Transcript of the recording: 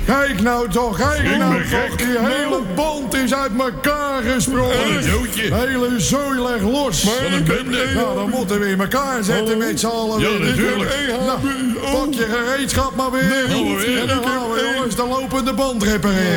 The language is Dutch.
Kijk nou toch, kijk nou ben gek. toch. Die hele band is uit elkaar gesprongen. Wat een zootje. De hele zooi legt los. Wat een bende. Nou, dan moeten we in elkaar zetten met z'n allen. Ja, weer. natuurlijk. Nou, pak je gereedschap maar weer. Nee, maar weer. En dan gaan we jongens de lopende band repareren.